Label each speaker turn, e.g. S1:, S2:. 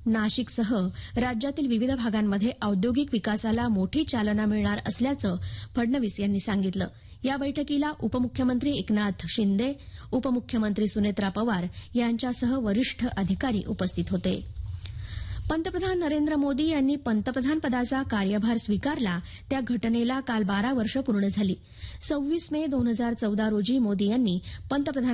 S1: नाशिकसह राज्यातील विविध भागांमध्ये औद्योगिक विकासाला मोठी चालना मिळणार असल्याचं फडणवीस यांनी सांगितलं. या बैठकीला उपमुख्यमंत्री एकनाथ शिंदे, उपमुख्यमंत्री सुनेत्रा पवार यांच्यासह वरिष्ठ अधिकारी उपस्थित होते. पंतप्रधान नरेंद्र मोदी यांनी पंतप्रधानपदाचा कार्यभार स्वीकारला त्या घटनेला काल 12 वर्ष पूर्ण झाली. 26 मे 2014 रोजी मोदी यांनी पंतप्रधान